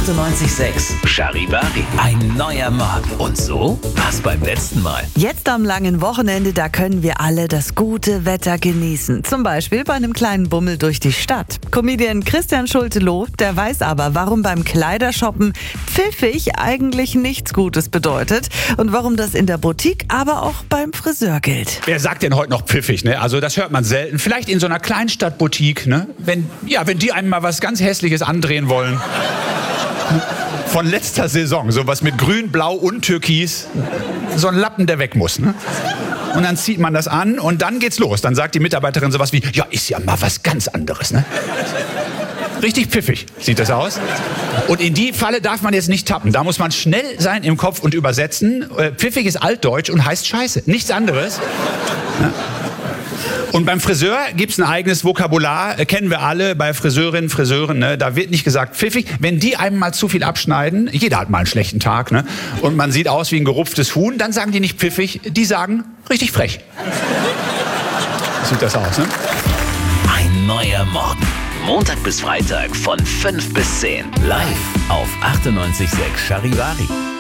98.6 Charivari. Ein neuer Morgen. Und so war's beim letzten Mal. Jetzt am langen Wochenende, da können wir alle das gute Wetter genießen. Zum Beispiel bei einem kleinen Bummel durch die Stadt. Comedian Christian Schulte-Loh, der weiß aber, warum beim Kleidershoppen pfiffig eigentlich nichts Gutes bedeutet und warum das in der Boutique, aber auch beim Friseur gilt. Wer sagt denn heute noch pfiffig, ne? Also das hört man selten. Vielleicht in so einer Kleinstadtboutique, ne? Wenn die einem mal was ganz Hässliches andrehen wollen. Von letzter Saison, sowas mit Grün, Blau und Türkis. So ein Lappen, der weg muss, ne? Und dann zieht man das an und dann geht's los. Dann sagt die Mitarbeiterin sowas wie, ja, ist ja mal was ganz anderes, ne? Richtig pfiffig sieht das aus. Und in die Falle darf man jetzt nicht tappen. Da muss man schnell sein im Kopf und übersetzen. Pfiffig ist altdeutsch und heißt Scheiße. Nichts anderes. Ja. Und beim Friseur gibt's ein eigenes Vokabular, kennen wir alle bei Friseurinnen, Friseuren, ne? Da wird nicht gesagt pfiffig. Wenn die einem mal zu viel abschneiden, jeder hat mal einen schlechten Tag, ne? Und man sieht aus wie ein gerupftes Huhn, dann sagen die nicht pfiffig, die sagen richtig frech. Sieht das aus, ne? Ein neuer Morgen. Montag bis Freitag von 5 bis 10. Live auf 98.6 Charivari.